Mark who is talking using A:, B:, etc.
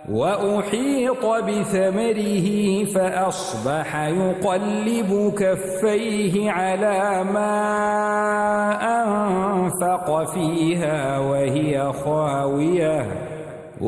A: وأحيط بثمره فأصبح يقلب كفيه على ما أنفق فيها وهي خاوية